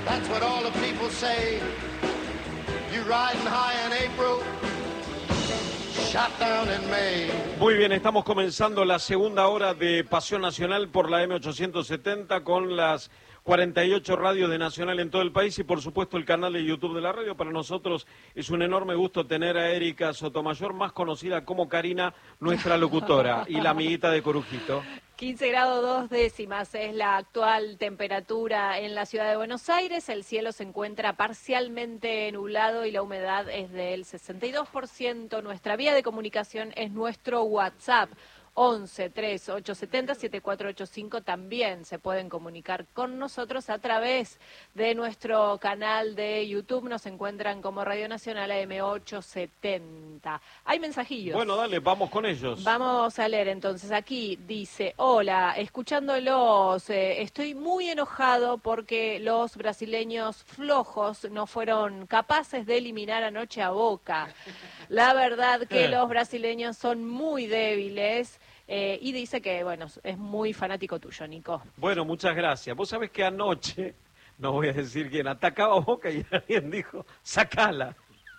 That's what all the people say. You riding high in April, shot down in May. Muy bien, estamos comenzando la segunda hora de Pasión Nacional por la M870 con las 48 radios de Nacional en todo el país y por supuesto el canal de YouTube de la radio. Para nosotros es un enorme gusto tener a Erika Sotomayor, más conocida como Karina, nuestra locutora y la amiguita de Corujito. 15 grados 2 décimas es la actual temperatura en la ciudad de Buenos Aires. El cielo se encuentra parcialmente nublado y la humedad es del 62%. Nuestra vía de comunicación es nuestro WhatsApp. 11 3 870 7485. También se pueden comunicar con nosotros a través de nuestro canal de YouTube. Nos encuentran como Radio Nacional AM870. Hay mensajillos. Bueno, dale, vamos con ellos. Vamos a leer entonces. Aquí dice: hola, escuchándolos, estoy muy enojado porque los brasileños flojos no fueron capaces de eliminar anoche a Boca. La verdad que los brasileños son muy débiles. Y dice que, bueno, es muy fanático tuyo, Nico. Bueno, muchas gracias. Vos sabés que anoche, no voy a decir quién, atacaba a Boca y alguien dijo, sacala.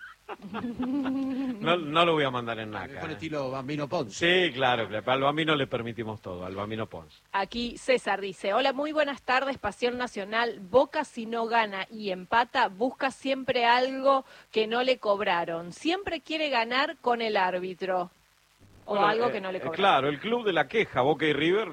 No lo voy a mandar en Naca. Con estilo Bambino Ponce. Sí, claro, al Bambino le permitimos todo, al Bambino Ponce. Aquí César dice: hola, muy buenas tardes, Pasión Nacional. Boca, si no gana y empata, busca siempre algo que no le cobraron. Siempre quiere ganar con el árbitro. O bueno, algo que no le cobraron. Claro, el club de la queja, Boca y River,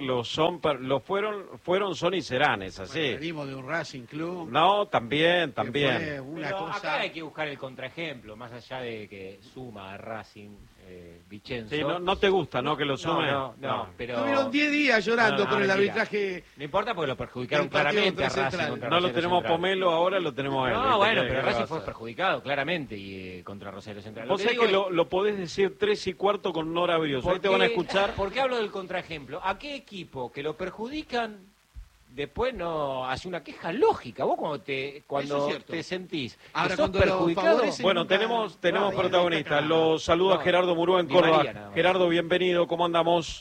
fueron, son y serán, es así. Bueno, venimos de un Racing Club. No, también. Pero acá hay que buscar el contraejemplo, más allá de que suma a Racing, Vicenzo. Sí, no te gusta, ¿no? Que lo sume. No, pero... Estuvieron 10 días llorando por el arbitraje. No importa porque lo perjudicaron claramente a Racing. No lo tenemos Pomelo ahora, lo tenemos a él. No, bueno, pero Racing fue perjudicado claramente y contra Rosario Central. Vos sabés que lo podés decir 3:15 con Nora Brioso. Ahí te van a escuchar. ¿Por qué hablo del contraejemplo? ¿A qué equipo que lo perjudican después no hace una queja lógica? Vos cuando te sentís ahora, que sos cuando perjudicado... Bueno, tenemos protagonistas. Los saluda Gerardo Murúa en Córdoba. Gerardo, bienvenido. ¿Cómo andamos?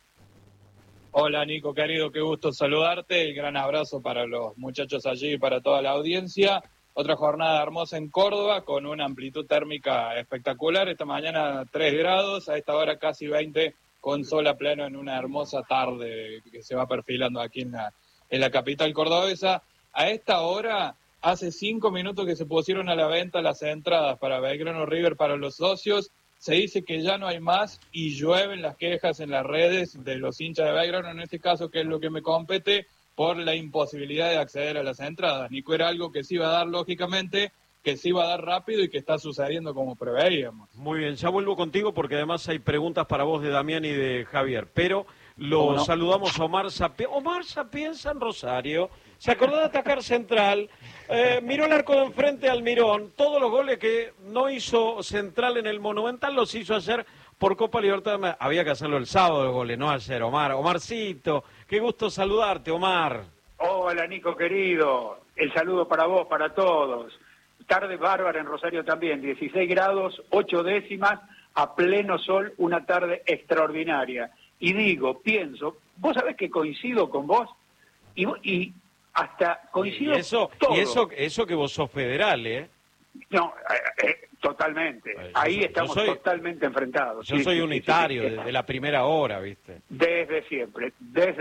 Hola Nico, querido, qué gusto saludarte. El gran abrazo para los muchachos allí y para toda la audiencia. Otra jornada hermosa en Córdoba con una amplitud térmica espectacular. Esta mañana 3 grados, a esta hora casi 20, con sol a pleno en una hermosa tarde que se va perfilando aquí en la capital cordobesa. A esta hora, hace 5 minutos que se pusieron a la venta las entradas para Belgrano River para los socios. Se dice que ya no hay más y llueven las quejas en las redes de los hinchas de Belgrano, en este caso, que es lo que me compete, por la imposibilidad de acceder a las entradas. Nico, era algo que se iba a dar lógicamente, que se iba a dar rápido y que está sucediendo como preveíamos. Muy bien, ya vuelvo contigo porque además hay preguntas para vos de Damián y de Javier, pero lo saludamos a Omar Sapienza. Omar Sapienza en Rosario, se acordó de atacar Central, miró el arco de enfrente al Mirón, todos los goles que no hizo Central en el Monumental los hizo ayer por Copa Libertadores. Había que hacerlo el sábado los goles, no ayer, Omar. Omarcito, qué gusto saludarte, Omar. Hola, Nico, querido. El saludo para vos, para todos. Tarde bárbara en Rosario también, 16 grados, 8 décimas, a pleno sol, una tarde extraordinaria. Y pienso, vos sabés que coincido con vos y hasta coincido todo. Y eso que vos sos federal, ¿eh? No, totalmente. Ahí estamos totalmente enfrentados. Yo soy unitario desde la primera hora, ¿viste? Desde siempre.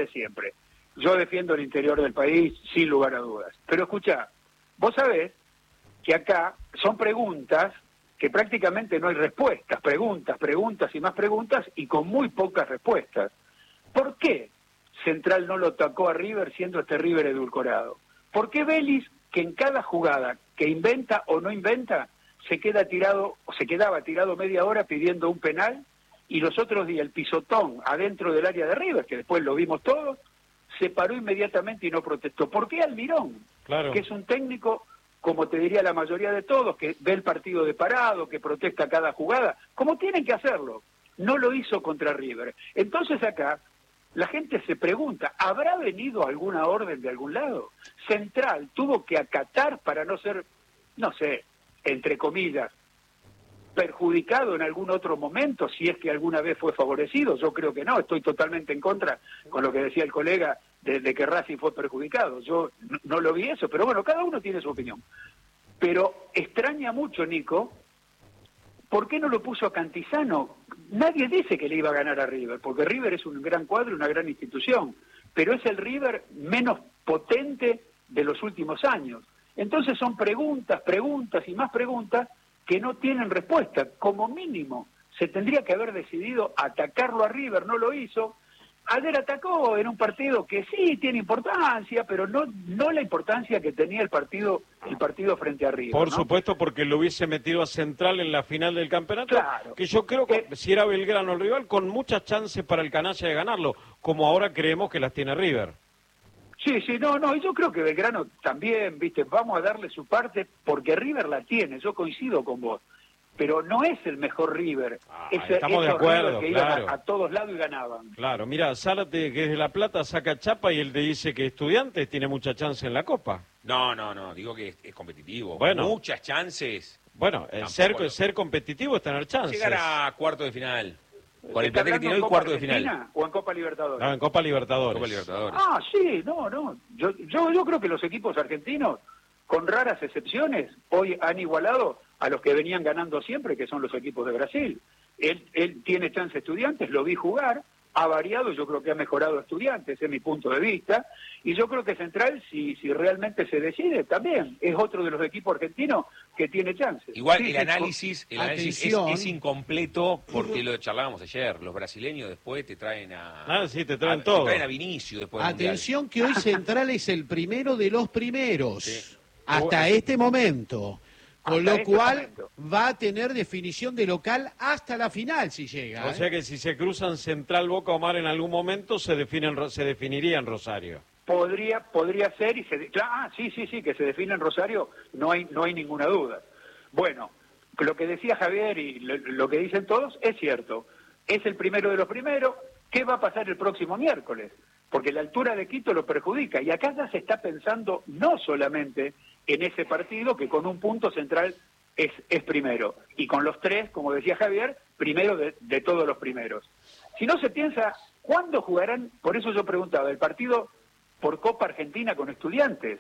Yo defiendo el interior del país sin lugar a dudas. Pero escuchá, vos sabés que acá son preguntas que prácticamente no hay respuestas. Preguntas y más preguntas y con muy pocas respuestas. ¿Por qué Central no lo atacó a River siendo este River edulcorado? ¿Por qué Vélez, que en cada jugada que inventa o no inventa, se quedaba tirado media hora pidiendo un penal, y los otros días el pisotón adentro del área de River, que después lo vimos todos, se paró inmediatamente y no protestó? ¿Por qué Almirón? Claro. Que es un técnico, como te diría la mayoría de todos, que ve el partido de parado, que protesta cada jugada, como tienen que hacerlo. No lo hizo contra River. Entonces acá la gente se pregunta, ¿habrá venido alguna orden de algún lado? Central tuvo que acatar para no ser, no sé, entre comillas, perjudicado en algún otro momento, si es que alguna vez fue favorecido. Yo creo que no, estoy totalmente en contra con lo que decía el colega de que Racing fue perjudicado. Yo no lo vi eso, pero bueno, cada uno tiene su opinión. Pero extraña mucho, Nico, ¿por qué no lo puso a Cantizano? Nadie dice que le iba a ganar a River, porque River es un gran cuadro, una gran institución, pero es el River menos potente de los últimos años. Entonces son preguntas, preguntas y más preguntas que no tienen respuesta. Como mínimo, se tendría que haber decidido atacarlo a River, no lo hizo. Ayer atacó en un partido que sí tiene importancia, pero no la importancia que tenía el partido frente a River. Por ¿no? supuesto, porque lo hubiese metido a Central en la final del campeonato, Claro. que yo creo que si era Belgrano el rival, con muchas chances para el canalla de ganarlo, como ahora creemos que las tiene River. Sí, no, y yo creo que Belgrano también, viste, vamos a darle su parte, porque River la tiene, yo coincido con vos, pero no es el mejor River. Estamos de acuerdo, River que claro. iban a todos lados y ganaban. Claro, mira, Zárate, que es de La Plata, saca chapa y él te dice que Estudiantes tiene mucha chance en la Copa. No, digo que es competitivo. Bueno. Muchas chances. Bueno, ser competitivo es tener chances. Llegar a cuarto de final. Con el ¿Está plantel que tiene hablando hoy, en cuarto de Copa final. Argentina o en Copa Libertadores? No, en Copa Libertadores. Copa Libertadores. Ah, sí, no. Yo creo que los equipos argentinos, con raras excepciones, hoy han igualado a los que venían ganando siempre, que son los equipos de Brasil. Él tiene chance Estudiantes, lo vi jugar, ha variado, yo creo que ha mejorado Estudiantes, es mi punto de vista, y yo creo que Central, si realmente se decide, también es otro de los equipos argentinos que tiene chance. Igual Sí, el análisis es incompleto porque lo charlábamos ayer. Los brasileños después te traen a... Sí, te traen todo. Te traen a Vinicius después del Atención que hoy Central es el primero de los primeros, Sí. hasta este momento. Con Hasta lo este cual momento. va a tener definición de local hasta la final si llega. O sea que si se cruzan Central Boca Omar en algún momento se definiría en Rosario. Podría ser y sí, que se define en Rosario, no hay ninguna duda. Bueno, lo que decía Javier y lo que dicen todos es cierto. Es el primero de los primeros. ¿Qué va a pasar el próximo miércoles? Porque la altura de Quito lo perjudica y acá ya se está pensando no solamente en ese partido, que con un punto Central es primero, y con los tres, como decía Javier, primero de todos los primeros. Si no se piensa, ¿cuándo jugarán? Por eso yo preguntaba, el partido por Copa Argentina con Estudiantes,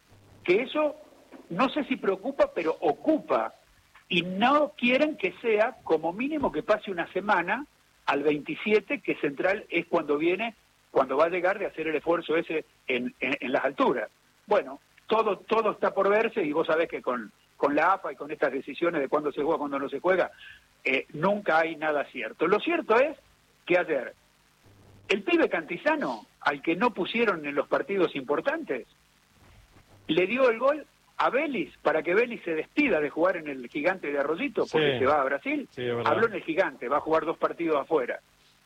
que eso no sé si preocupa, pero ocupa, y no quieren que sea como mínimo que pase una semana al 27, que Central es cuando va a llegar de hacer el esfuerzo ese en las alturas. Bueno, todo está por verse, y vos sabés que con la AFA y con estas decisiones de cuándo se juega, cuándo no se juega, nunca hay nada cierto. Lo cierto es que ayer el pibe Cantizano, al que no pusieron en los partidos importantes, le dio el gol a Vélez para que Vélez se despida de jugar en el Gigante de Arroyito, porque se va a Brasil. Sí, es verdad. Habló en el Gigante, va a jugar 2 partidos afuera.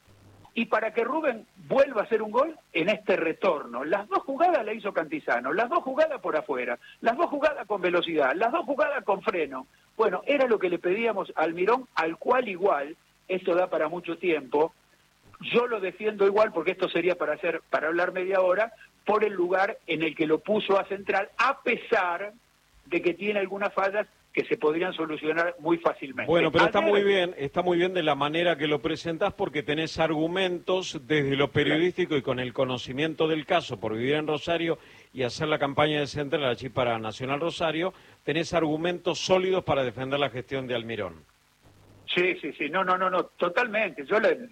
Y para que Rubén vuelva a hacer un gol en este retorno. Las 2 jugadas la hizo Cantizano, las 2 jugadas por afuera, las 2 jugadas con velocidad, las 2 jugadas con freno. Bueno, era lo que le pedíamos a Almirón, al cual igual, esto da para mucho tiempo, yo lo defiendo igual porque esto sería para hablar media hora, por el lugar en el que lo puso a Central, a pesar de que tiene algunas fallas que se podrían solucionar muy fácilmente. Bueno, pero está muy bien de la manera que lo presentás porque tenés argumentos desde lo periodístico y con el conocimiento del caso por vivir en Rosario y hacer la campaña de Central allí para Nacional Rosario, tenés argumentos sólidos para defender la gestión de Almirón. Sí, no, totalmente.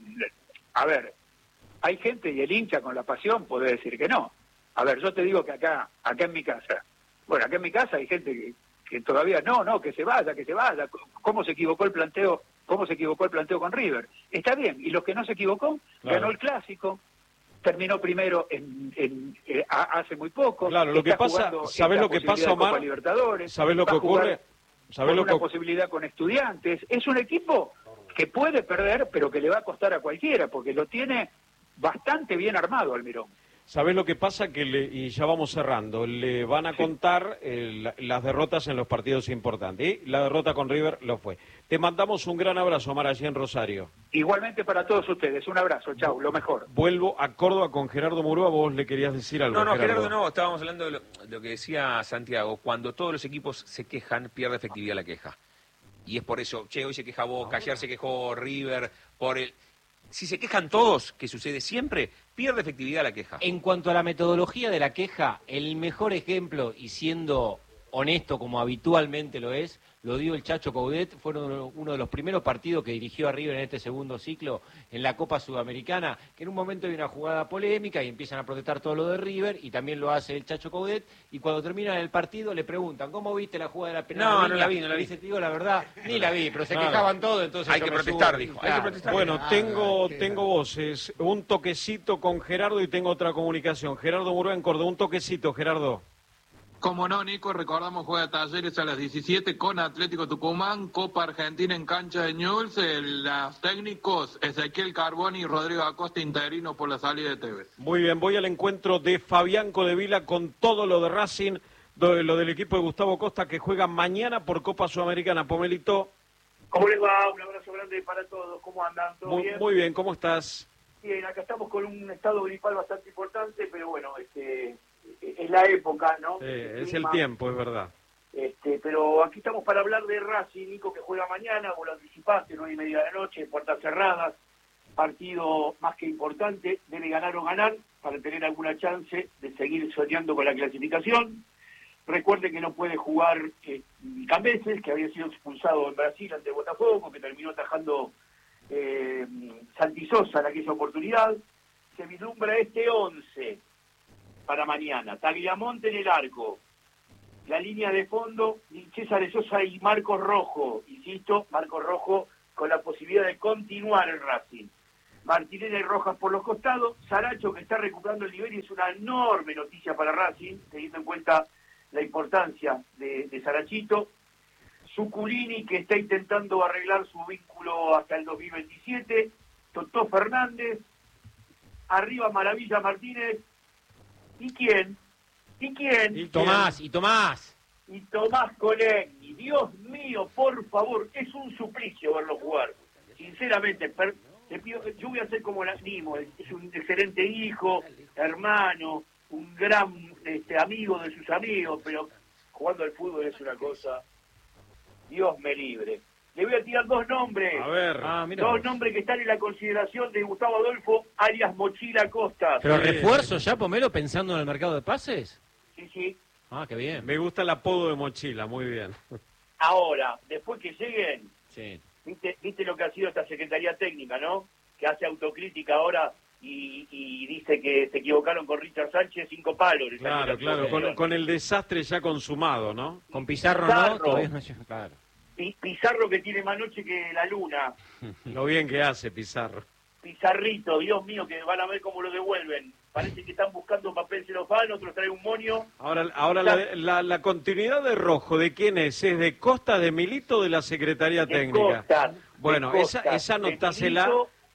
A ver, hay gente y el hincha con la pasión puede decir que no. A ver, yo te digo que acá en mi casa, hay gente que todavía que se vaya. ¿Cómo se equivocó el planteo con River? Está bien, y los que no se equivocó, claro, ganó el clásico, terminó primero hace muy poco. Claro, lo que pasa, ¿sabés lo que pasa, Omar? ¿Sabés lo que ocurre? ¿Sabés lo que posibilidad con Estudiantes? Es un equipo que puede perder, pero que le va a costar a cualquiera, porque lo tiene bastante bien armado Almirón. ¿Sabés lo que pasa? Y ya vamos cerrando, le van a contar las derrotas en los partidos importantes. Y la derrota con River lo fue. Te mandamos un gran abrazo, Omar, allí en Rosario. Igualmente para todos ustedes, un abrazo, chau, lo mejor. Vuelvo a Córdoba con Gerardo Murúa, vos le querías decir algo. No, Gerardo, no, estábamos hablando de lo que decía Santiago. Cuando todos los equipos se quejan, pierde efectividad la queja. Y es por eso, hoy se queja Boca, ayer se quejó River, si se quejan todos, que sucede siempre, pierde efectividad la queja. En cuanto a la metodología de la queja, el mejor ejemplo, y siendo honesto como habitualmente lo es, lo dio el Chacho Coudet, fueron uno de los primeros partidos que dirigió a River en este segundo ciclo en la Copa Sudamericana, que en un momento hay una jugada polémica y empiezan a protestar todo lo de River, y también lo hace el Chacho Coudet, y cuando terminan el partido le preguntan, ¿cómo viste la jugada de la penal? No la vi. Dice, te digo la verdad, ni la vi, pero se quejaban todos, entonces hay que protestar, dijo. Claro. Hay que protestar. Bueno, tengo voces, un toquecito con Gerardo y tengo otra comunicación. Gerardo Murúa en Córdoba, un toquecito, Gerardo. Como no, Nico, recordamos juega Talleres a las 17 con Atlético Tucumán, Copa Argentina en cancha de Newell's, los técnicos Ezequiel Carboni y Rodrigo Acosta interino por la salida de Tevez. Muy bien, voy al encuentro de Fabián Codevila con todo lo de Racing, lo del equipo de Gustavo Costa que juega mañana por Copa Sudamericana. Pomelito. ¿Cómo les va? Un abrazo grande para todos. ¿Cómo andan? ¿Todo bien? Muy bien, ¿cómo estás? Bien, acá estamos con un estado gripal bastante importante, pero bueno, es la época, ¿no? Es el tiempo, es verdad. Pero aquí estamos para hablar de Racing, Nico, que juega mañana, vos lo anticipaste, 9:30 de la noche, puertas cerradas, partido más que importante, debe ganar o ganar para tener alguna chance de seguir soñando con la clasificación. Recuerden que no puede jugar Cambeses, que había sido expulsado en Brasil ante Botafogo, que terminó atajando Santi Sosa en aquella oportunidad. Se vislumbra 11 para mañana. Tagliamonte en el arco. La línea de fondo, César de Sosa y Marcos Rojo. Insisto, Marcos Rojo con la posibilidad de continuar el Racing. Martinelli y Rojas por los costados. Saracho, que está recuperando el nivel, y es una enorme noticia para Racing, teniendo en cuenta la importancia de Sarachito. Zuculini, que está intentando arreglar su vínculo hasta el 2027. Totó Fernández. Arriba Maravilla Martínez. ¿Y quién? Y Tomás. Y Tomás Colegni. Dios mío, por favor, es un suplicio verlo jugar. Sinceramente, te pido, yo voy a ser como el animo. Es un excelente hijo, hermano, un gran amigo de sus amigos, pero jugando al fútbol es una cosa. Dios me libre. Le voy a tirar dos nombres. A ver. Dos nombres que están en la consideración de Gustavo Adolfo, alias Mochila Costa. ¿Pero refuerzo ya, Pomelo, pensando en el mercado de pases? Sí. Ah, qué bien. Me gusta el apodo de Mochila, muy bien. Ahora, después que lleguen, sí. ¿Viste lo que ha sido esta Secretaría Técnica, no? Que hace autocrítica ahora y dice que se equivocaron con Richard Sánchez 5 palos. Claro, con el desastre ya consumado, ¿no? Con Pizarro no, todavía no. Claro. Pizarro, que tiene más noche que la luna. Lo bien que hace Pizarro. Pizarrito, Dios mío, que van a ver cómo lo devuelven. Parece que están buscando papel celofán, otros traen un moño. Ahora la continuidad de Rojo, ¿de quién es? ¿Es de Costa, de Milito o de la Secretaría Técnica? Costa, bueno, esa anotásela.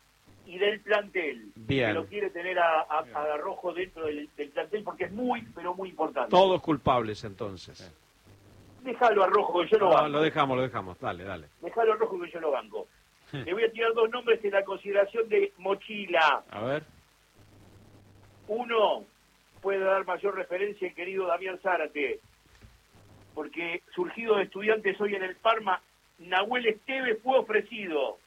Y del plantel. Bien. Que lo quiere tener a Rojo dentro del plantel porque es muy, pero muy importante. Todos culpables, entonces. Déjalo a Rojo, que yo lo banco. Lo dejamos. Dale. Déjalo a Rojo, que yo lo banco. Le voy a tirar dos nombres en la consideración de Mochila. A ver. Uno, puede dar mayor referencia el querido Damián Zárate, porque surgido de Estudiantes hoy en el Parma, Nahuel Esteves fue ofrecido.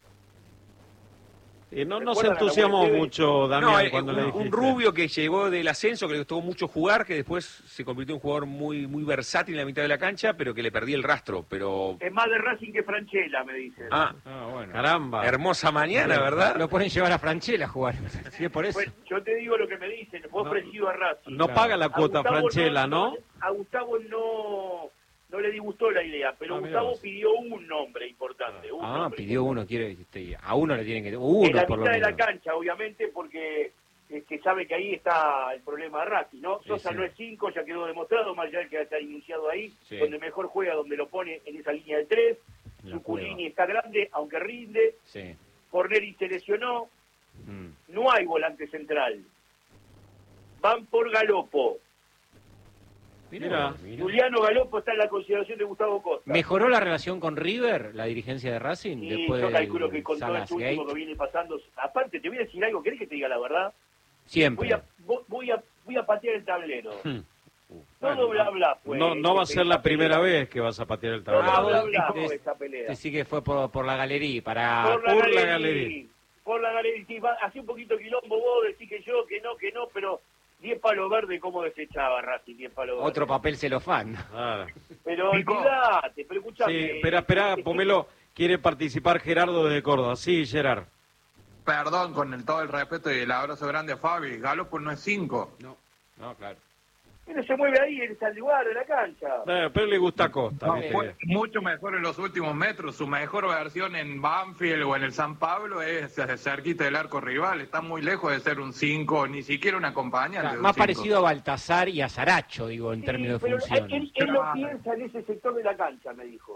No nos entusiasmó mucho, Damián, cuando le dijiste. Un rubio que llegó del ascenso, que le costó mucho jugar, que después se convirtió en un jugador muy versátil en la mitad de la cancha, pero que le perdí el rastro. Pero es más de Racing que Franchella, me dicen. Bueno. Caramba. Hermosa mañana, ¿verdad? Lo pueden llevar a Franchella a jugar. Sí, es por eso. Pues, yo te digo lo que me dicen, fue ofrecido a Racing. No paga la cuota Franchella, ¿no? A Gustavo no le disgustó la idea, pero Gustavo pidió un nombre importante. Pidió uno, a uno le tienen que... en la mitad de la cancha, obviamente, porque sabe que ahí está el problema de Racing, ¿no? Sosa no es 5, ya quedó demostrado, más allá de que está iniciado ahí, donde mejor juega, donde lo pone en esa línea de 3. Zuculini está grande, aunque rinde. Forneri se lesionó. No hay volante central. Van por Galopo. Mira. Juliano Galopo está en la consideración de Gustavo Costa. ¿Mejoró la relación con River, la dirigencia de Racing? Sí, después yo calculo que con todo Salas el último que viene pasando... Aparte, te voy a decir algo, ¿querés que te diga la verdad? Siempre. Voy a patear el tablero. Todo bla fue. No va a ser la primera vez que vas a patear el tablero. Todo bla fue esa pelea. Sí que fue por la galería. Por la galería. por la galería, sí, hacía un poquito quilombo vos, decís que no, pero 10 palos verdes, ¿cómo desechaba Racing 10 palos verdes? Otro papel celofán. Pero olvidate, pero escuchame. Sí, espera, Pomelo, quiere participar Gerardo desde Córdoba. Sí, Gerard. Perdón, con todo el respeto y el abrazo grande a Fabi, Galo pues no es 5. No, claro. Pero se mueve ahí, en ese lugar de la cancha. Pero le gusta Costa. No, fue mucho mejor en los últimos metros. Su mejor versión en Banfield o en el San Pablo es cerquita del arco rival. Está muy lejos de ser un 5, ni siquiera un acompañante. Claro, más parecido a Baltasar y a Saracho, digo, en términos de pero función. Él lo piensa en ese sector de la cancha, me dijo.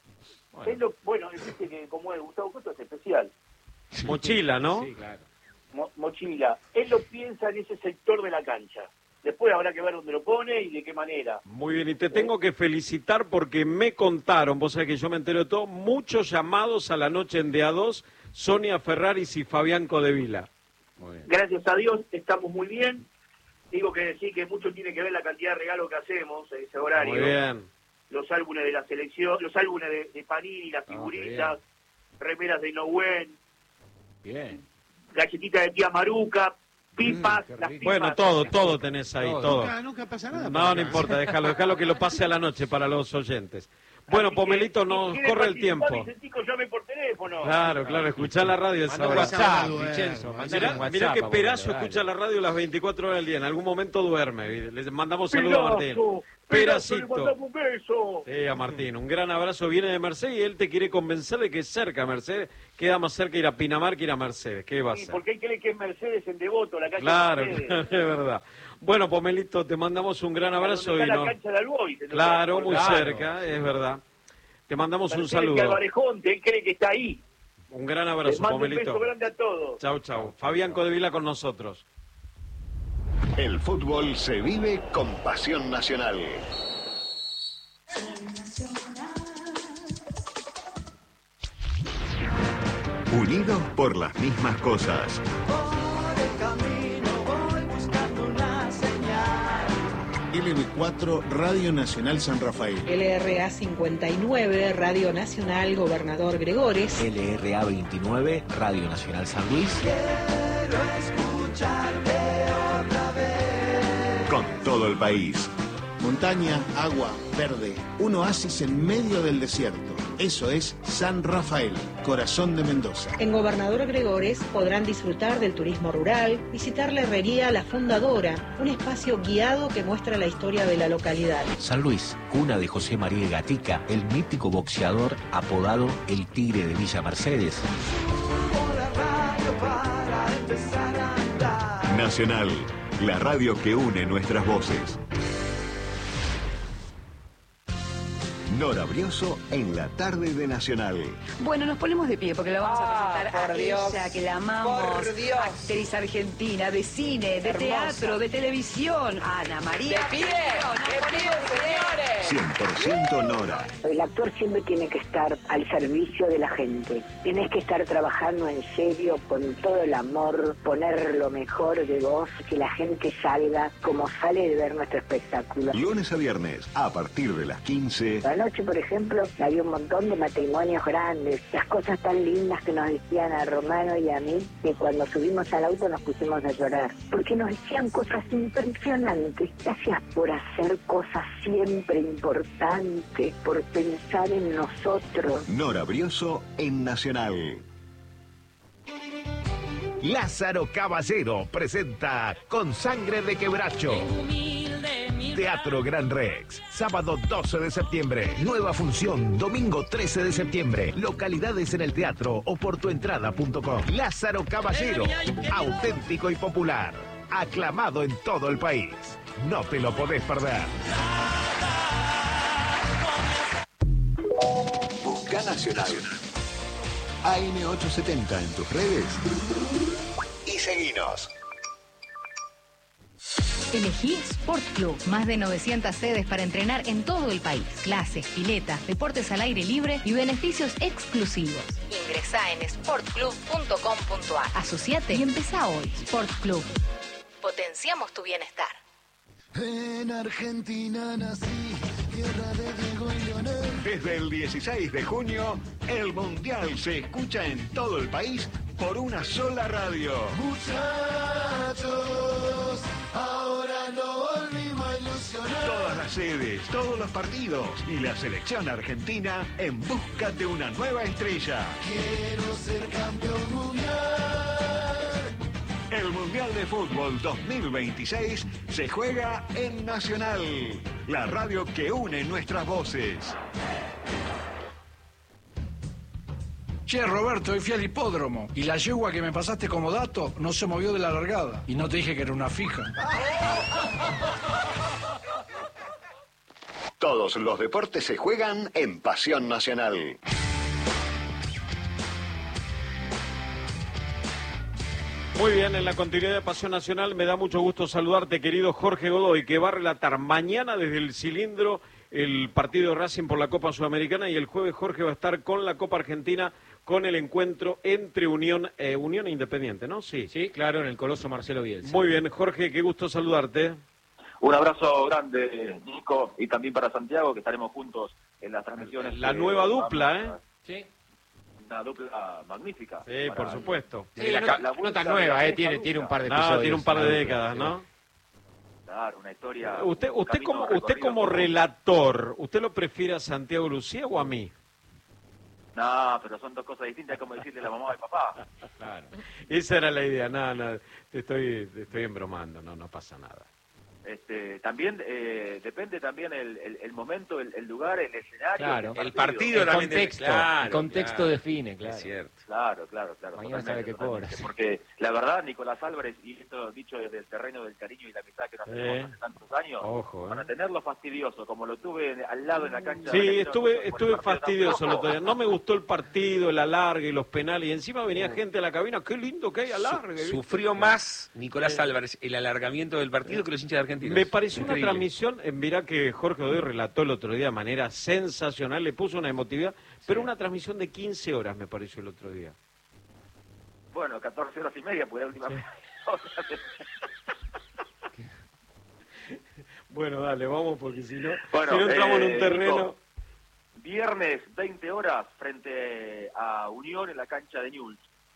Bueno, dice que como es Gustavo Costa es especial. Mochila, ¿no? Sí, claro. Mochila. Él lo piensa en ese sector de la cancha. Después habrá que ver dónde lo pone y de qué manera. Muy bien, y te tengo que felicitar porque me contaron, vos sabés que yo me entero de todo, muchos llamados a la noche en DA2, Sonia Ferraris y Fabián Codevila. Muy bien. Gracias a Dios estamos muy bien. Digo que decir que mucho tiene que ver la cantidad de regalos que hacemos en ese horario. Muy bien. Los álbumes de la selección, los álbumes de Panini, las figuritas, remeras de Nowen, Bien. galletitas de tía Maruca, pipas, las pipas. Bueno, todo tenés ahí, todo. Nunca pasa nada. No importa, déjalo que lo pase a la noche para los oyentes. Bueno, Así Pomelito, que, nos si quiere corre el participar, tiempo. Vicentico, llame por teléfono. Claro, escuchá la radio esa Manda un hora. WhatsApp, Vincenzo. Mirá que Perazo escucha la radio las 24 horas del día. En algún momento duerme. Le mandamos saludos a Martín. Pedazo, le Peracito. mandamos un beso. Sí, a Martín. Un gran abrazo. Viene de Mercedes y él te quiere convencer de que es cerca Mercedes. Queda más cerca ir a Pinamar que ir a Mercedes. ¿Qué va a Sí, hacer? porque él cree que es Mercedes en Devoto, la calle Claro, Mercedes. es verdad. Bueno, Pomelito, te mandamos un gran abrazo. Donde está y la no... cancha de Alboy. Claro, muy Claro. cerca, es verdad. Te mandamos un Mercedes saludo. Alvarejonte, él cree que está ahí. Un gran Les abrazo, mando un Pomelito. beso grande a todos. Chau. Fabián Codevila con nosotros. El fútbol se vive con pasión nacional. Unidos por las mismas cosas. LB4 Radio Nacional San Rafael. LRA 59 Radio Nacional Gobernador Gregores. LRA 29 Radio Nacional San Luis. Quiero escucharte otra vez. Con todo el país. Montaña, agua, verde. Un oasis en medio del desierto. Eso es San Rafael, corazón de Mendoza. En Gobernador Gregores podrán disfrutar del turismo rural, visitar la herrería La Fundadora, un espacio guiado que muestra la historia de la localidad. San Luis, cuna de José María Gatica, el mítico boxeador apodado El Tigre de Villa Mercedes. Nacional, la radio que une nuestras voces. Nora Brioso en la tarde de Nacional. Bueno, nos ponemos de pie porque la vamos a presentar por a Dios, ella, que la amamos. por Dios. Actriz argentina, de cine, de Hermosa. teatro, de televisión. Ana María. De pie, señores. 100% Nora. El actor siempre tiene que estar al servicio de la gente. Tienes que estar trabajando en serio, con todo el amor, poner lo mejor de vos, que la gente salga como sale de ver nuestro espectáculo. Lunes a viernes, a partir de las 15. Anoche, por ejemplo, había un montón de matrimonios grandes, las cosas tan lindas que nos decían a Romano y a mí, que cuando subimos al auto nos pusimos a llorar, porque nos decían cosas impresionantes. Gracias por hacer cosas siempre importantes, por pensar en nosotros. Nora Brioso en Nacional. Lázaro Caballero presenta Con Sangre de Quebracho. Teatro Gran Rex, sábado 12 de septiembre, nueva función, domingo 13 de septiembre, localidades en el teatro o por tuentrada.com. Lázaro Caballero, auténtico y popular, aclamado en todo el país. No te lo podés perder. Busca Nacional. AM870 en tus redes. Y seguinos. Elegí Sport Club. Más de 900 sedes para entrenar en todo el país. Clases, piletas, deportes al aire libre y beneficios exclusivos. Ingresá en sportclub.com.ar. Asociate y empezá hoy. Sport Club. Potenciamos tu bienestar. En Argentina nací, tierra de Diego y Leonel. Desde el 16 de junio, el Mundial se escucha en todo el país por una sola radio. Muchachos, ahora no volvimos a ilusionar. Todas las sedes, todos los partidos y la selección argentina en busca de una nueva estrella. Quiero ser campeón mundial. El Mundial de Fútbol 2026 se juega en Nacional, la radio que une nuestras voces. Che, Roberto, hoy fui al hipódromo y la yegua que me pasaste como dato no se movió de la largada. Y no te dije que era una fija. Todos los deportes se juegan en Pasión Nacional. Muy bien, en la continuidad de Pasión Nacional me da mucho gusto saludarte, querido Jorge Godoy, que va a relatar mañana desde el Cilindro el partido de Racing por la Copa Sudamericana, y el jueves Jorge va a estar con la Copa Argentina, con el encuentro entre Unión e Independiente, ¿no? Sí. Sí, claro, en el Coloso Marcelo Bielsa. Muy bien, Jorge, qué gusto saludarte. Un abrazo grande, Nico, y también para Santiago, que estaremos juntos en las transmisiones. La nueva dupla, ¿eh? Sí. Una dupla magnífica. Sí, por supuesto. Sí, no tan nueva, tiene un par de episodios. Tiene un par de décadas, ¿no? Claro, una historia. Usted como relator, ¿usted lo prefiere a Santiago Lucía o a mí? No, pero son dos cosas distintas, como decirle la mamá al papá. Claro. Esa era la idea. No, te estoy embromando, no pasa nada. También depende también el momento, el lugar, el escenario. Claro, el partido. El contexto define, claro. Es cierto. Claro. Mañana sabe qué cobra. Porque la verdad, Nicolás Álvarez, y esto dicho desde el terreno del cariño y la amistad que nos tenemos hace tantos años, para tenerlo fastidioso, como lo tuve al lado en la cancha. Sí, estuve fastidioso el otro día. No me gustó el partido, el alargue y los penales, y encima venía gente a la cabina. Qué lindo que hay alargue. Sufrió más Nicolás Álvarez el alargamiento del partido que los hinchas de Argentina. Me pareció una transmisión, mirá que Jorge Godoy relató el otro día de manera sensacional, le puso una emotividad, pero una transmisión de 15 horas me pareció el otro día. Bueno, 14 horas y media, pues la última vez. Bueno, dale, vamos, porque si no entramos en un terreno... Nico, viernes, 20 horas, frente a Unión en la cancha de Newell's.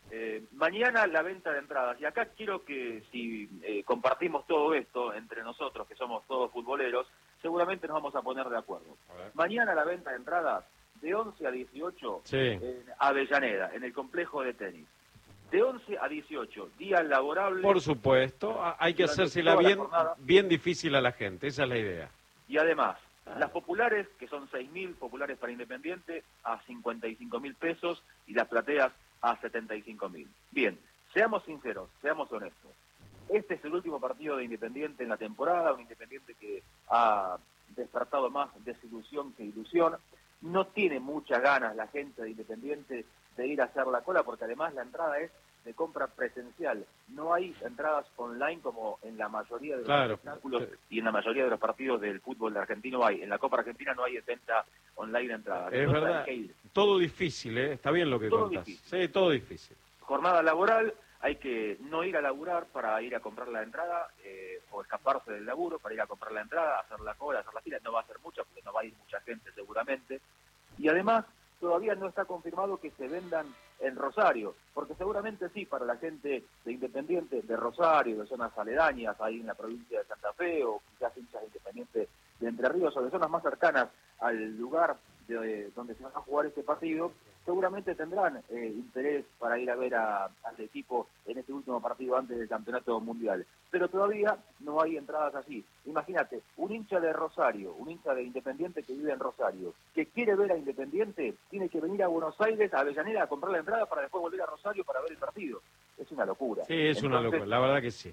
Mañana la venta de entradas, y acá quiero que si compartimos todo esto entre nosotros, que somos todos futboleros, seguramente nos vamos a poner de acuerdo. Mañana la venta de entradas de 11 a 18 en Avellaneda, en el complejo de tenis. De 11 a 18, día laborable. Por supuesto, hay que hacérsela bien difícil a la gente, esa es la idea. Y además, las populares, que son 6.000 populares para Independiente, a 55.000 pesos, y las plateas a 75.000. Bien, seamos sinceros, seamos honestos. Este es el último partido de Independiente en la temporada, un Independiente que ha despertado más desilusión que ilusión. No tiene muchas ganas la gente de Independiente de ir a hacer la cola, porque además la entrada es de compra presencial. No hay entradas online como en la mayoría de los espectáculos y en la mayoría de los partidos del fútbol argentino hay. En la Copa Argentina no hay venta online de entradas. Es verdad, todo difícil, está bien lo que contás. Sí, todo difícil. Jornada laboral, hay que no ir a laburar para ir a comprar la entrada, o escaparse del laburo para ir a comprar la entrada, hacer la cola, hacer la fila. No va a ser mucha, porque no va a ir mucha gente seguramente. Y además, todavía no está confirmado que se vendan en Rosario, porque seguramente sí, para la gente de Independiente, de Rosario, de zonas aledañas, ahí en la provincia de Santa Fe, o quizás hinchas de Independiente de Entre Ríos, o de zonas más cercanas al lugar donde se va a jugar este partido, seguramente tendrán interés para ir a ver al equipo en este último partido antes del Campeonato Mundial. Pero todavía no hay entradas así. Imagínate, un hincha de Rosario, un hincha de Independiente que vive en Rosario, que quiere ver a Independiente, tiene que venir a Buenos Aires, a Avellaneda, a comprar la entrada para después volver a Rosario para ver el partido. Es una locura. Sí, es una locura, la verdad que sí.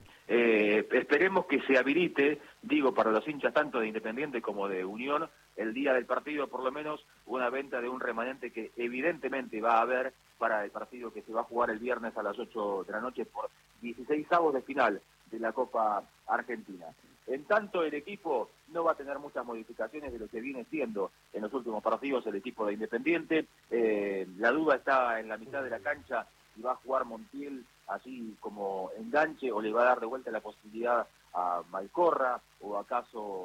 Esperemos que se habilite, digo, para los hinchas tanto de Independiente como de Unión, el día del partido por lo menos una venta de un remanente que evidentemente va a haber para el partido que se va a jugar el viernes a las 8 de la noche por 16avos de final de la Copa Argentina. En tanto, el equipo no va a tener muchas modificaciones de lo que viene siendo en los últimos partidos el equipo de Independiente. La duda está en la mitad de la cancha si va a jugar Montiel así como enganche o le va a dar de vuelta la posibilidad a Malcorra, o acaso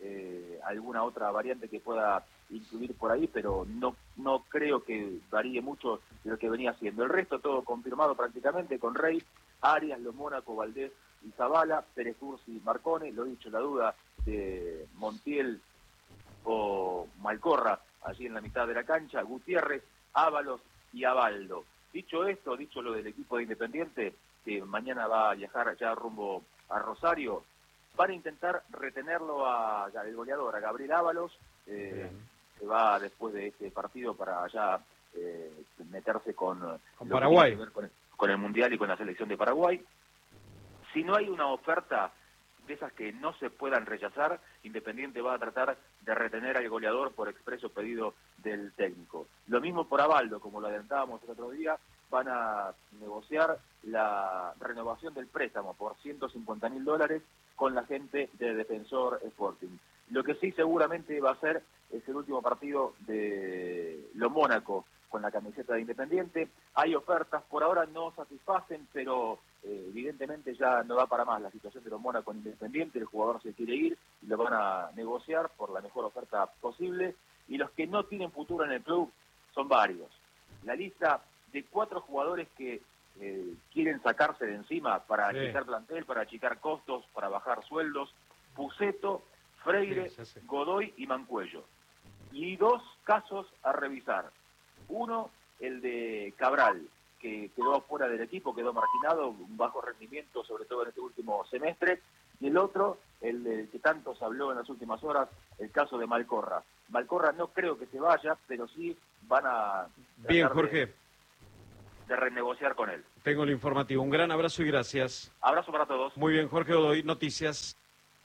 alguna otra variante que pueda incluir por ahí, pero no creo que varíe mucho de lo que venía haciendo. El resto todo confirmado prácticamente con Rey, Arias, Lo Mónaco, Valdés y Zavala, Pérez Ursi, Marcone, lo he dicho, la duda de Montiel o Malcorra, allí en la mitad de la cancha, Gutiérrez, Ábalos y Abaldo. Dicho esto, dicho lo del equipo de Independiente, que mañana va a viajar ya rumbo a Rosario, van a intentar retenerlo al goleador, a Gabriel Ábalos, que va después de este partido para ya meterse con Paraguay, con el Mundial y con la selección de Paraguay. Si no hay una oferta de esas que no se puedan rechazar, Independiente va a tratar de retener al goleador por expreso pedido del técnico. Lo mismo por Abaldo, como lo adelantábamos el otro día, van a negociar la renovación del préstamo por $150.000 con la gente de Defensor Sporting. Lo que sí seguramente va a ser es el último partido de Lo Mónaco con la camiseta de Independiente. Hay ofertas, por ahora no satisfacen, pero evidentemente ya no da para más la situación de Lo Mónaco con Independiente. El jugador se quiere ir y lo van a negociar por la mejor oferta posible. Y los que no tienen futuro en el club son varios. La lista de 4 jugadores que quieren sacarse de encima para achicar plantel, para achicar costos, para bajar sueldos: Puceto, Freire, Godoy y Mancuello. Y 2 casos a revisar. Uno, el de Cabral, que quedó fuera del equipo, quedó marginado, un bajo rendimiento, sobre todo en este último semestre. Y el otro, el del que tanto se habló en las últimas horas, el caso de Malcorra. Malcorra no creo que se vaya, pero sí van a... Bien, Jorge. De renegociar con él. Tengo el informativo. Un gran abrazo y gracias. Abrazo para todos. Muy bien, Jorge Godoy, noticias.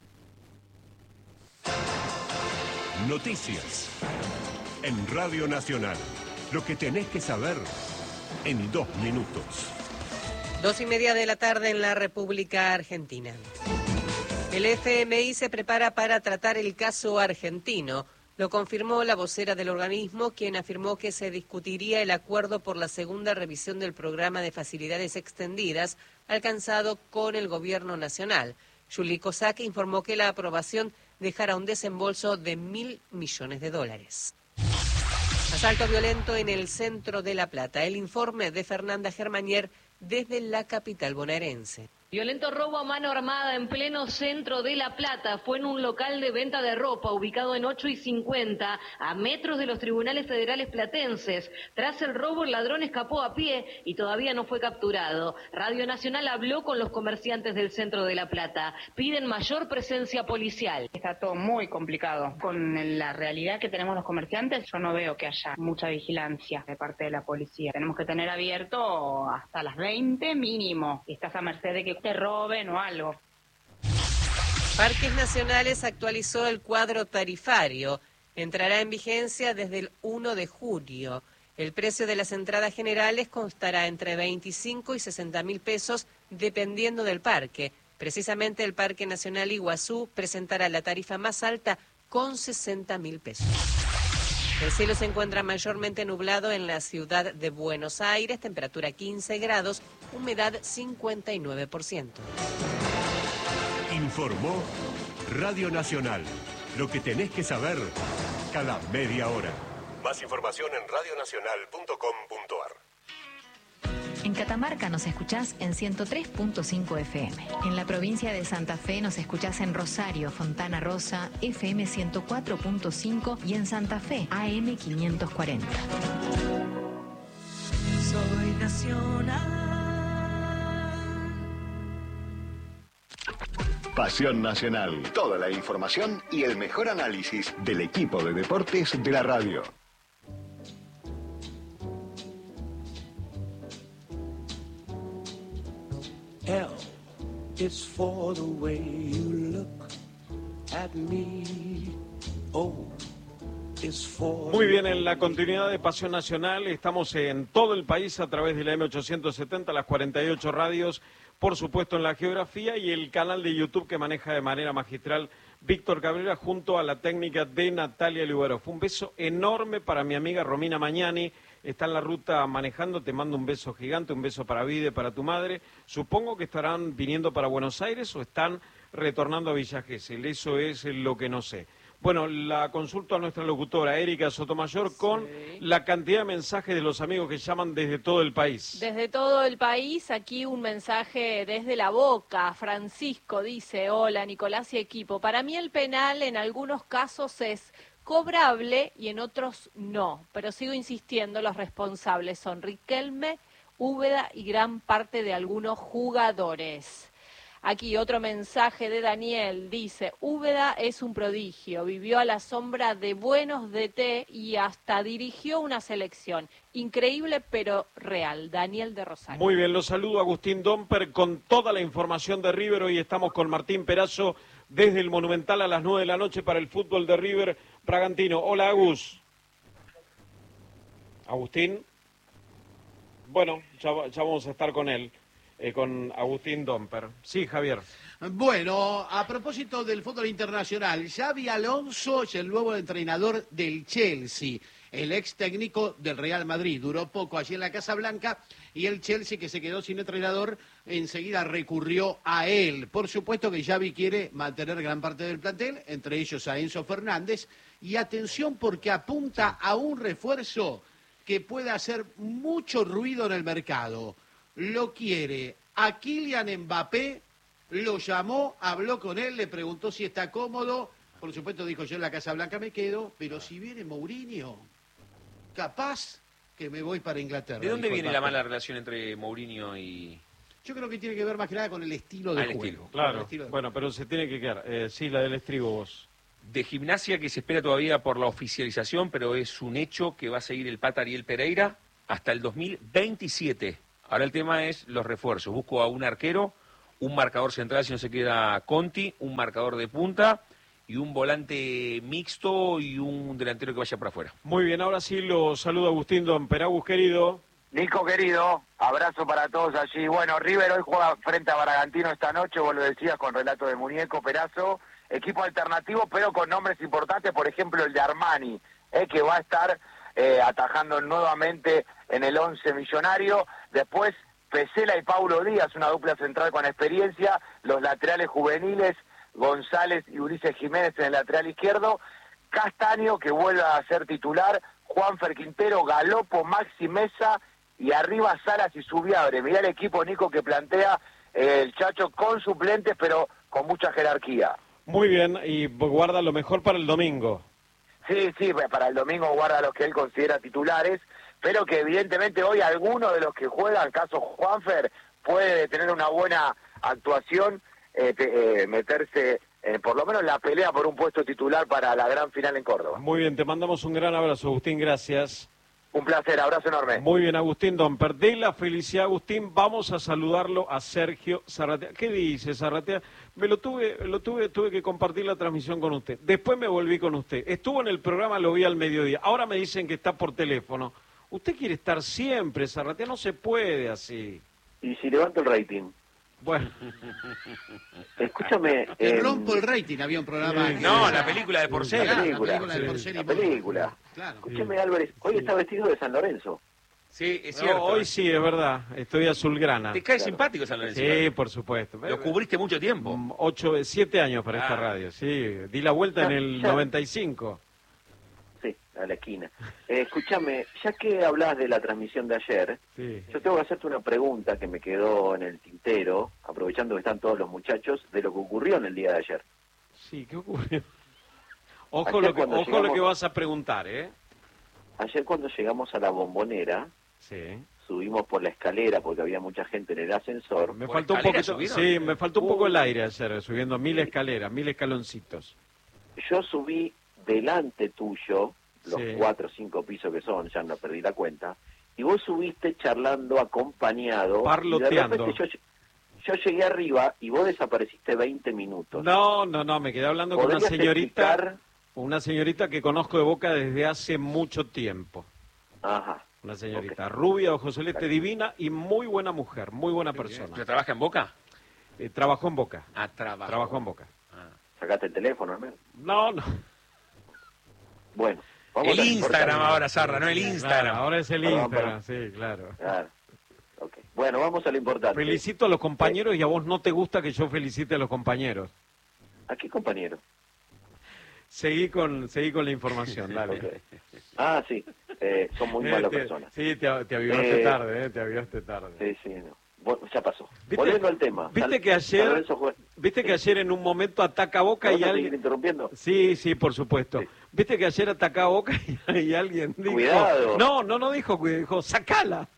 Noticias. En Radio Nacional. Lo que tenés que saber en 2 minutos. 2:30 de la tarde en la República Argentina. El FMI se prepara para tratar el caso argentino. Lo confirmó la vocera del organismo, quien afirmó que se discutiría el acuerdo por la segunda revisión del programa de facilidades extendidas alcanzado con el gobierno nacional. Juli Kozak informó que la aprobación dejará un desembolso de $1.000 millones. Asalto violento en el centro de La Plata. El informe de Fernanda Germanier desde la capital bonaerense. Violento robo a mano armada en pleno centro de La Plata. Fue en un local de venta de ropa ubicado en 8 y 50, a metros de los tribunales federales platenses. Tras el robo, el ladrón escapó a pie y todavía no fue capturado. Radio Nacional habló con los comerciantes del centro de La Plata. Piden mayor presencia policial. Está todo muy complicado. Con la realidad que tenemos los comerciantes, yo no veo que haya mucha vigilancia de parte de la policía. Tenemos que tener abierto hasta las 20 mínimo. Estás a merced de que te roben o algo. Parques Nacionales actualizó el cuadro tarifario. Entrará en vigencia desde el 1 de julio. El precio de las entradas generales constará entre 25 y 60 mil pesos dependiendo del parque. Precisamente el Parque Nacional Iguazú presentará la tarifa más alta con 60 mil pesos. El cielo se encuentra mayormente nublado en la ciudad de Buenos Aires, temperatura 15 grados, humedad 59%. Informó Radio Nacional. Lo que tenés que saber cada media hora. Más información en radionacional.com.ar. En Catamarca nos escuchás en 103.5 FM. En la provincia de Santa Fe nos escuchás en Rosario, Fontana Rosa, FM 104.5 y en Santa Fe, AM 540. Soy nacional. Pasión Nacional. Toda la información y el mejor análisis del equipo de deportes de la radio. L is for the way you look at me. O is for... Muy bien, en la continuidad de Pasión Nacional estamos en todo el país a través de la M870, las 48 radios, por supuesto en la geografía y el canal de YouTube que maneja de manera magistral Víctor Cabrera junto a la técnica de Natalia Lugaro. Fue un beso enorme para mi amiga Romina Mañani. Está en la ruta manejando, te mando un beso gigante, un beso para Vide, para tu madre. Supongo que estarán viniendo para Buenos Aires o están retornando a Villa Gesell. Eso es lo que no sé. Bueno, la consulto a nuestra locutora, Erika Sotomayor, con la cantidad de mensajes de los amigos que llaman desde todo el país. Desde todo el país, aquí un mensaje desde La Boca. Francisco dice, hola Nicolás y equipo, para mí el penal en algunos casos es cobrable y en otros no, pero sigo insistiendo, los responsables son Riquelme, Úbeda y gran parte de algunos jugadores. Aquí otro mensaje de Daniel, dice, Úbeda es un prodigio, vivió a la sombra de buenos DT y hasta dirigió una selección. Increíble pero real. Daniel de Rosario. Muy bien, los saludo Agustín Domper con toda la información de River. Hoy estamos con Martín Perazo desde el Monumental a las 9 de la noche para el fútbol de River Bragantino. Hola, Agus. Agustín. Bueno, ya vamos a estar con él. Con Agustín Domper. Sí, Javier. Bueno, a propósito del fútbol internacional, Xabi Alonso es el nuevo entrenador del Chelsea, el ex técnico del Real Madrid. Duró poco allí en la Casa Blanca y el Chelsea, que se quedó sin entrenador, enseguida recurrió a él. Por supuesto que Xavi quiere mantener gran parte del plantel, entre ellos a Enzo Fernández, y atención porque apunta a un refuerzo que puede hacer mucho ruido en el mercado. Lo quiere a Kylian Mbappé, lo llamó, habló con él, le preguntó si está cómodo. Por supuesto dijo, yo en la Casa Blanca me quedo, pero si viene Mourinho, capaz que me voy para Inglaterra. ¿De dónde viene la mala relación entre Mourinho y...? Yo creo que tiene que ver más que nada con el estilo de juego. Estilo. Claro, bueno, pero se tiene que quedar. Sí, la del estribo vos. De Gimnasia, que se espera todavía por la oficialización, pero es un hecho que va a seguir el Pata Ariel Pereira hasta el 2027. Ahora el tema es los refuerzos. Busco a un arquero, un marcador central si no se queda Conti, un marcador de punta y un volante mixto y un delantero que vaya para afuera. Muy bien, ahora sí lo saludo Agustín Domper. Agus, querido. Nico, querido, abrazo para todos allí. Bueno, River hoy juega frente a Bragantino esta noche, vos lo decías, con relato de Muñeco, Perazo, equipo alternativo, pero con nombres importantes, por ejemplo el de Armani, que va a estar atajando nuevamente en el 11 millonario. Después Pesela y Paulo Díaz, una dupla central con experiencia, los laterales juveniles, González y Ulises Jiménez en el lateral izquierdo, Castaño, que vuelve a ser titular, Juanfer Quintero, Galopo, Maxi Mesa, y arriba Salas y Subiabre. Mirá el equipo, Nico, que plantea el Chacho con suplentes, pero con mucha jerarquía. Muy bien, y guarda lo mejor para el domingo. Sí, para el domingo guarda los que él considera titulares, pero que evidentemente hoy alguno de los que juegan, caso Juanfer, puede tener una buena actuación, meterse por lo menos en la pelea por un puesto titular para la gran final en Córdoba. Muy bien, te mandamos un gran abrazo, Agustín, gracias. Un placer, abrazo enorme. Muy bien, Agustín Domper. De la felicidad, Agustín, vamos a saludarlo a Sergio Zarratea. ¿Qué dice Zarratea? Tuve que compartir la transmisión con usted. Después me volví con usted. Estuvo en el programa, lo vi al mediodía. Ahora me dicen que está por teléfono. Usted quiere estar siempre, Zarratea, no se puede así. ¿Y si levanto el rating? Bueno. Escúchame. Te rompo el rating, había un programa. No, la película de Porcel. La película de Porcel. La película. Claro. Escúchame, Álvarez, hoy está vestido de San Lorenzo. Sí, es cierto. No, hoy sí, es verdad. Estoy azulgrana. ¿Te cae simpático San Lorenzo? Sí, por supuesto. Lo cubriste mucho tiempo. 7 años para esta radio, sí. Di la vuelta en el 95. Sí, a la esquina. Escúchame, ya que hablas de la transmisión de ayer, yo tengo que hacerte una pregunta que me quedó en el tintero, aprovechando que están todos los muchachos, de lo que ocurrió en el día de ayer. Sí, ¿qué ocurrió? Ojo lo que vas a preguntar, ¿eh? Ayer cuando llegamos a la Bombonera, subimos por la escalera porque había mucha gente en el ascensor. Me faltó un poquito, me faltó un poco el aire ayer, subiendo 1000 escaleras, 1000 escaloncitos. Yo subí delante tuyo, los 4 o 5 pisos que son, ya no perdí la cuenta, y vos subiste charlando acompañado. Parloteando. Y de repente yo llegué arriba y vos desapareciste 20 minutos. No, me quedé hablando con una señorita que conozco de Boca desde hace mucho tiempo. Ajá. Una señorita rubia, ojos celeste, divina y muy buena mujer, muy buena persona. ¿Pero trabaja en Boca? Trabajó en Boca. Trabajó en Boca. ¿Sacaste el teléfono, hermano? No. Bueno. El Instagram ahora, Zarra, no el Instagram. Claro, ahora es el Instagram, sí, claro. Ok. Bueno, vamos a lo importante. Felicito a los compañeros y a vos no te gusta que yo felicite a los compañeros. ¿A qué compañero? Seguí con la información, dale. Okay. Ah, sí, son muy malas personas. Sí, te avivaste tarde, te avivaste tarde. Sí, no. Bueno, ya pasó. Volviendo al tema. ¿Viste que ayer en un momento ataca a Boca y alguien... interrumpiendo? Sí, por supuesto. Sí. ¿Viste que ayer ataca a Boca y alguien dijo... Cuidado. No dijo, dijo, sacala.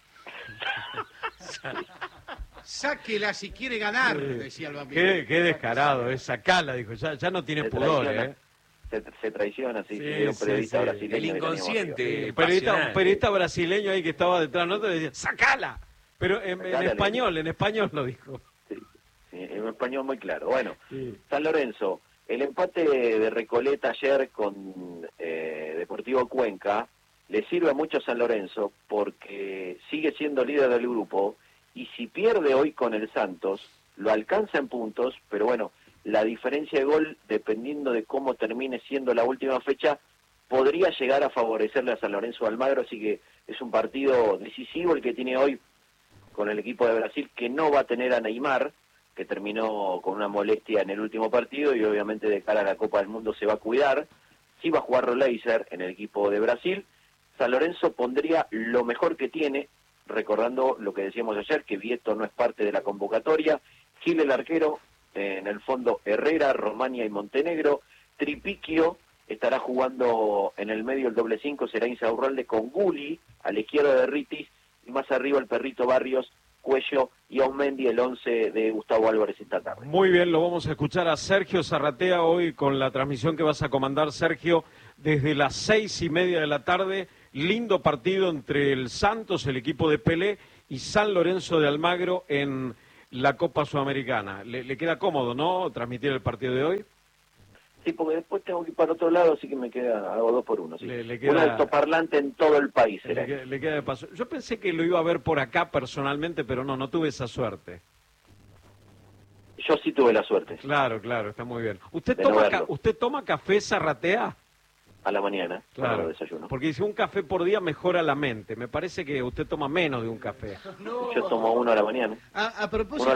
Sáquela si quiere ganar, decía el vampiro. Qué descarado, sacala, dijo, ya no tiene pudor, Se traiciona, sí. Un periodista brasileño. El inconsciente. Un periodista brasileño ahí que estaba detrás, ¿no? Te decía, ¡sacala! Pero en español lo dijo. Sí, en español muy claro. Bueno, San Lorenzo, el empate de Recoleta ayer con Deportivo Cuenca le sirve mucho a San Lorenzo porque sigue siendo líder del grupo y si pierde hoy con el Santos, lo alcanza en puntos, pero bueno, la diferencia de gol, dependiendo de cómo termine siendo la última fecha, podría llegar a favorecerle a San Lorenzo de Almagro, así que es un partido decisivo el que tiene hoy con el equipo de Brasil, que no va a tener a Neymar, que terminó con una molestia en el último partido y obviamente de cara a la Copa del Mundo se va a cuidar. Sí va a jugar Roleiser en el equipo de Brasil. San Lorenzo pondría lo mejor que tiene, recordando lo que decíamos ayer, que Vieto no es parte de la convocatoria, Gil el arquero, en el fondo Herrera, Romania y Montenegro, Tripiquio estará jugando en el medio el doble 5, será Insaurralde con Guli, a la izquierda de Ritis, y más arriba el Perrito Barrios, Cuello y Aumendi, el 11 de Gustavo Álvarez esta tarde. Muy bien, lo vamos a escuchar a Sergio Zarratea hoy con la transmisión que vas a comandar, Sergio, desde las 6:30 de la tarde. Lindo partido entre el Santos, el equipo de Pelé, y San Lorenzo de Almagro en la Copa Sudamericana. ¿Le queda cómodo, no, transmitir el partido de hoy? Sí, porque después tengo que ir para otro lado, así que me queda, hago 2 por 1. ¿Sí? Le queda, un altoparlante en todo el país. Le queda de paso. Yo pensé que lo iba a ver por acá personalmente, pero no tuve esa suerte. Yo sí tuve la suerte. Claro, está muy bien. ¿Usted toma café Zarratea? A la mañana, claro, desayuno. Porque dice un café por día mejora la mente. Me parece que usted toma menos de un café. No. Yo tomo 1 a la mañana. A propósito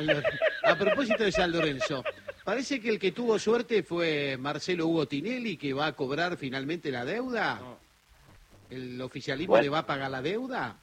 de San Lorenzo, parece que el que tuvo suerte fue Marcelo Hugo Tinelli, que va a cobrar finalmente la deuda. No. ¿El oficialismo le va a pagar la deuda?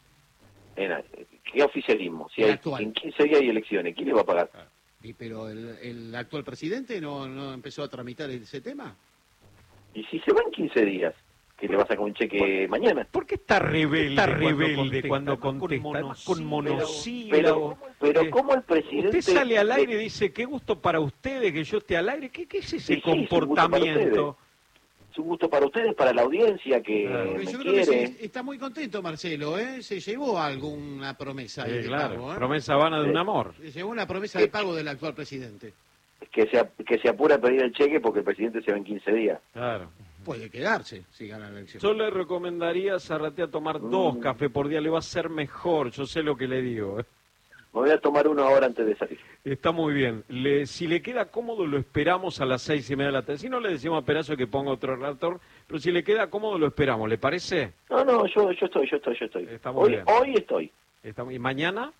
¿Qué oficialismo? Si hay, en 15 días hay elecciones, ¿quién le va a pagar? Pero el actual presidente no empezó a tramitar ese tema. Y si se va en 15 días, que le va a sacar un cheque mañana. ¿Por qué está rebelde cuando contesta? Con monosílabos. Pero ¿cómo el presidente... Usted sale al aire y dice, qué gusto para ustedes que yo esté al aire. ¿Qué es ese comportamiento? Es un gusto para ustedes, para la audiencia que me yo quiere. Creo que está muy contento Marcelo, Se llevó alguna promesa de pago, promesa vana de un amor. Se llevó una promesa de pago del actual presidente. Que se apura a pedir el cheque porque el presidente se va en 15 días. Claro. Puede quedarse si gana la elección. Yo le recomendaría a Zarratea tomar 2 cafés por día, le va a ser mejor, yo sé lo que le digo. Me voy a tomar 1 ahora antes de salir. Está muy bien. Si le queda cómodo, lo esperamos a las 6:30 de la tarde. Si no, le decimos a Perazo que ponga otro relator, pero si le queda cómodo, lo esperamos. ¿Le parece? No, yo estoy. Está muy bien. Hoy estoy. ¿Y mañana?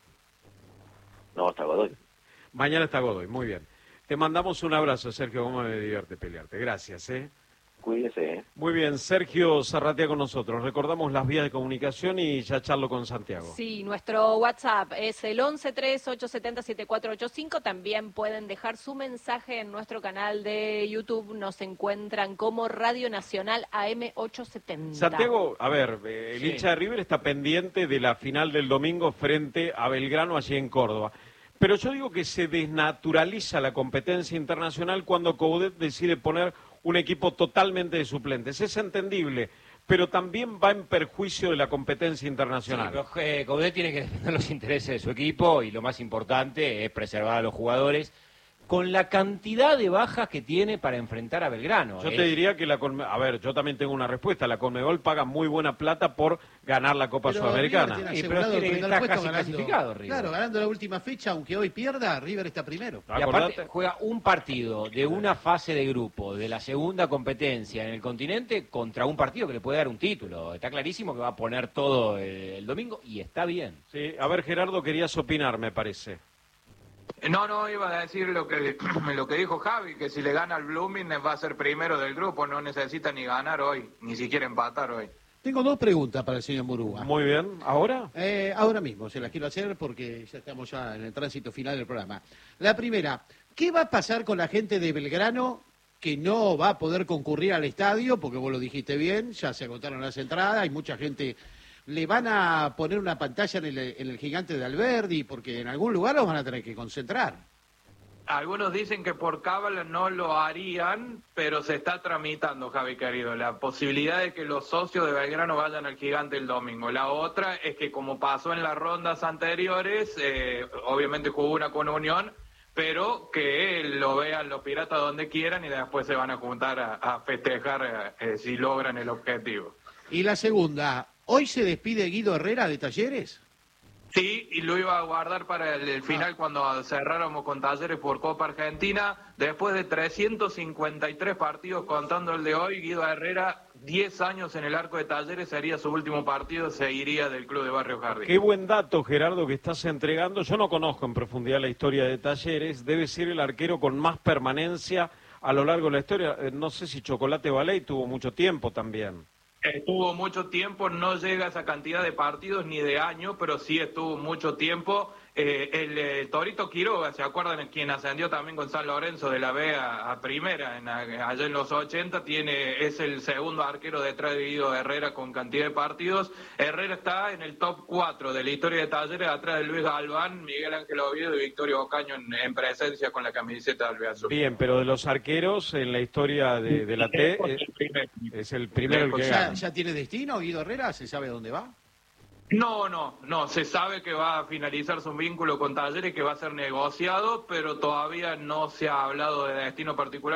No, está Godoy. Mañana está Godoy, muy bien. Te mandamos un abrazo, Sergio, cómo me divierte pelearte. Gracias, Cuídese, Muy bien, Sergio Zarratea con nosotros. Recordamos las vías de comunicación y ya charlo con Santiago. Sí, nuestro WhatsApp es el 1138707485. También pueden dejar su mensaje en nuestro canal de YouTube. Nos encuentran como Radio Nacional AM870. Santiago, a ver, el hincha de River está pendiente de la final del domingo frente a Belgrano allí en Córdoba. Pero yo digo que se desnaturaliza la competencia internacional cuando Coudet decide poner un equipo totalmente de suplentes. Es entendible, pero también va en perjuicio de la competencia internacional. Sí, pero Coudet tiene que defender los intereses de su equipo y lo más importante es preservar a los jugadores. con la cantidad de bajas que tiene para enfrentar a Belgrano. Yo te diría que yo también tengo una respuesta. La Conmebol paga muy buena plata por ganar la Copa Sudamericana. Pero tiene que estar casi clasificado, River. Claro, ganando la última fecha, aunque hoy pierda, River está primero. Y aparte juega un partido de una fase de grupo de la segunda competencia en el continente contra un partido que le puede dar un título. Está clarísimo que va a poner todo el domingo y está bien. Sí, a ver, Gerardo, querías opinar, me parece. No, iba a decir lo que dijo Javi, que si le gana al Blooming va a ser primero del grupo, no necesita ni ganar hoy, ni siquiera empatar hoy. Tengo dos preguntas para el señor Murúa. Muy bien, ¿ahora? Ahora mismo, se las quiero hacer porque ya estamos en el tránsito final del programa. La primera, ¿qué va a pasar con la gente de Belgrano que no va a poder concurrir al estadio? Porque vos lo dijiste bien, ya se agotaron las entradas, hay mucha gente... ¿Le van a poner una pantalla en el gigante de Alberdi? Porque en algún lugar los van a tener que concentrar. Algunos dicen que por cábala no lo harían, pero se está tramitando, Javi querido, la posibilidad de que los socios de Belgrano vayan al gigante el domingo. La otra es que, como pasó en las rondas anteriores, obviamente jugó una con Unión, pero que lo vean los piratas donde quieran y después se van a juntar a festejar si logran el objetivo. Y la segunda... ¿Hoy se despide Guido Herrera de Talleres? Sí, y lo iba a guardar para el final cuando cerráramos con Talleres por Copa Argentina. Después de 353 partidos, contando el de hoy, Guido Herrera, 10 años en el arco de Talleres, sería su último partido, se iría del club de Barrio Jardín. Qué buen dato, Gerardo, que estás entregando. Yo no conozco en profundidad la historia de Talleres. Debe ser el arquero con más permanencia a lo largo de la historia. No sé si Chocolate Baley tuvo mucho tiempo también. Estuvo mucho tiempo, no llega a esa cantidad de partidos ni de años, pero sí estuvo mucho tiempo. El Torito Quiroga, ¿se acuerdan? Quien ascendió también con San Lorenzo de la B a primera allá en los 80, es el segundo arquero detrás de Guido Herrera con cantidad de partidos. Herrera está en el top 4 de la historia de Talleres, atrás de Luis Galván, Miguel Ángel Oviedo y Victorio Ocaño en presencia con la camiseta del Albiazul. Bien, pero de los arqueros en la historia de la T es el primero el que gana. ¿Ya tiene destino Guido Herrera? ¿Se sabe a dónde va? No, se sabe que va a finalizar su vínculo con Talleres, que va a ser negociado, pero todavía no se ha hablado de destino particular.